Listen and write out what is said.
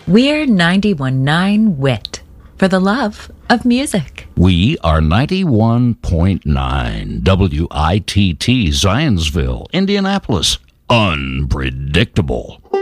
We're 91.9 WIT for the love of music. We are 91.9 WITT Zionsville, Indianapolis. Unpredictable.